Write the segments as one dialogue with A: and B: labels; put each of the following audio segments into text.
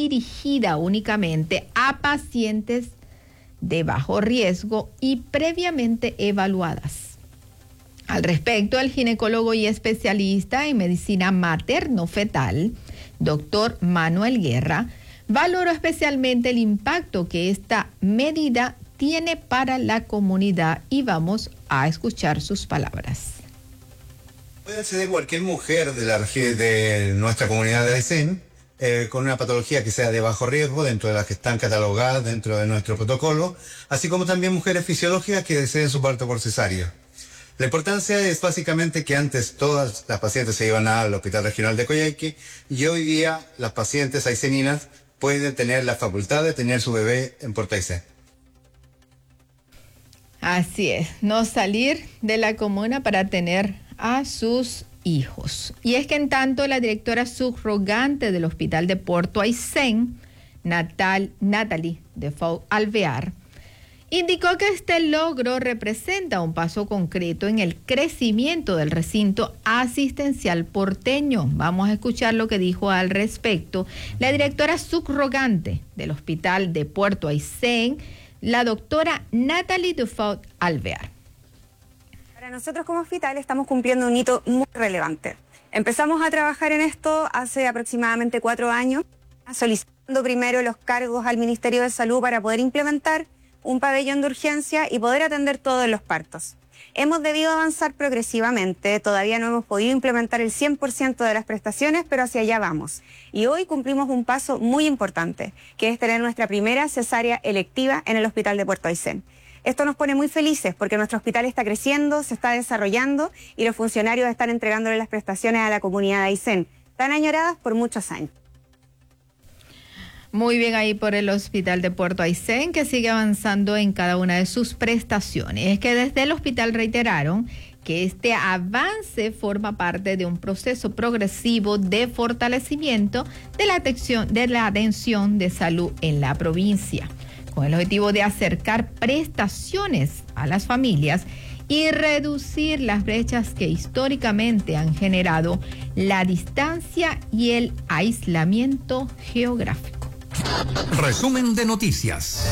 A: dirigida únicamente a pacientes de bajo riesgo y previamente evaluadas. Al respecto, el ginecólogo y especialista en medicina materno-fetal, doctor Manuel Guerra, valoró especialmente el impacto que esta medida tiene para la comunidad y vamos a escuchar sus palabras.
B: Puede acceder cualquier mujer de nuestra comunidad de Aysén con una patología que sea de bajo riesgo, dentro de las que están catalogadas dentro de nuestro protocolo, así como también mujeres fisiológicas que deseen su parto por cesárea. La importancia es básicamente que antes todas las pacientes se iban al Hospital Regional de Coyhaique y hoy día las pacientes ayseninas pueden tener la facultad de tener su bebé en Puerto Aysén.
A: Así es, no salir de la comuna para tener a sus hijos. Y es que en tanto la directora subrogante del Hospital de Puerto Aysén, Natalie Defoe Alvear, indicó que este logro representa un paso concreto en el crecimiento del recinto asistencial porteño. Vamos a escuchar lo que dijo al respecto la directora subrogante del Hospital de Puerto Aysén, la doctora Natalie Defoe Alvear.
C: Para nosotros como hospital estamos cumpliendo un hito muy relevante. Empezamos a trabajar en esto hace aproximadamente 4 años, solicitando primero los cargos al Ministerio de Salud para poder implementar un pabellón de urgencia y poder atender todos los partos. Hemos debido avanzar progresivamente, todavía no hemos podido implementar el 100% de las prestaciones, pero hacia allá vamos. Y hoy cumplimos un paso muy importante, que es tener nuestra primera cesárea electiva en el Hospital de Puerto Aysén. Esto nos pone muy felices porque nuestro hospital está creciendo, se está desarrollando y los funcionarios están entregándole las prestaciones a la comunidad de Aysén, tan añoradas por muchos años.
A: Muy bien ahí por el Hospital de Puerto Aysén, que sigue avanzando en cada una de sus prestaciones. Es que desde el hospital reiteraron que este avance forma parte de un proceso progresivo de fortalecimiento de la atención de salud en la provincia, con el objetivo de acercar prestaciones a las familias y reducir las brechas que históricamente han generado la distancia y el aislamiento geográfico.
D: Resumen de noticias.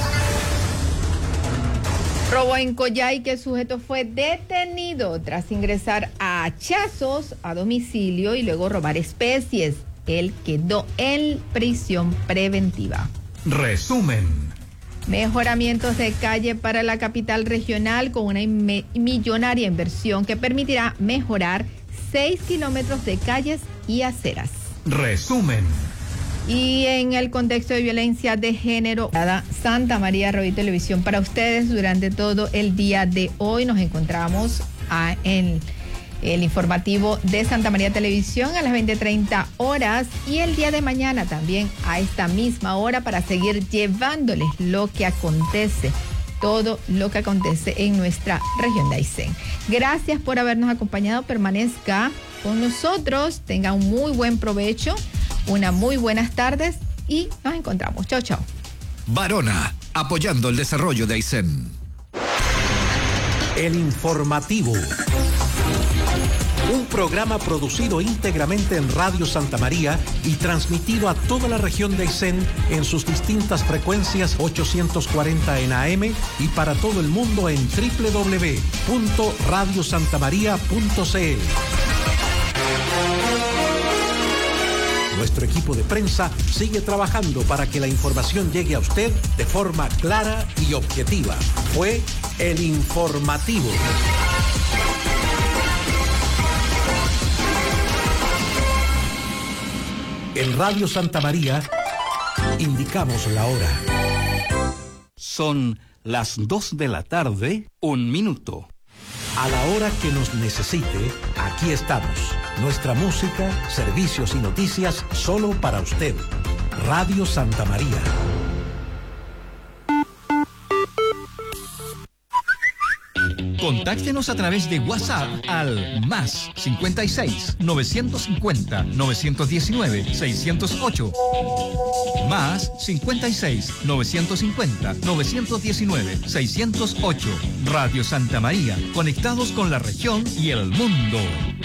A: Robo en Coyhaique, el sujeto fue detenido tras ingresar a hachazos a domicilio y luego robar especies. Él quedó en prisión preventiva.
D: Resumen.
A: Mejoramientos de calle para la capital regional con una millonaria inversión que permitirá mejorar 6 kilómetros de calles y aceras.
D: Resumen.
A: Y en el contexto de violencia de género, Santa María Radio y Televisión para ustedes durante todo el día de hoy. Nos encontramos en el informativo de Santa María Televisión a las 20:30 horas y el día de mañana también a esta misma hora para seguir llevándoles lo que acontece, todo lo que acontece en nuestra región de Aysén. Gracias por habernos acompañado, permanezca con nosotros, tenga un muy buen provecho, una muy buenas tardes y nos encontramos. Chao, chao.
D: Varona, apoyando el desarrollo de Aysén.
E: El informativo. Un programa producido íntegramente en Radio Santa María y transmitido a toda la región de Aysén en sus distintas frecuencias 840 en AM y para todo el mundo en www.radiosantamaria.cl. Nuestro equipo de prensa sigue trabajando para que la información llegue a usted de forma clara y objetiva. Fue el informativo. En Radio Santa María indicamos la hora.
F: Son las 2 de la tarde, 1 minuto.
E: A la hora que nos necesite, aquí estamos. Nuestra música, servicios y noticias solo para usted. Radio Santa María.
D: Contáctenos a través de WhatsApp al más 56 950 919 608. Más 56 950 919 608. Radio Santa María, conectados con la región y el mundo.